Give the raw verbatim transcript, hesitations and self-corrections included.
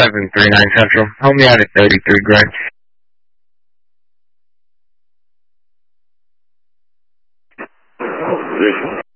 seven three nine Central. Hold me out at thirty-three Greenwich. Oh,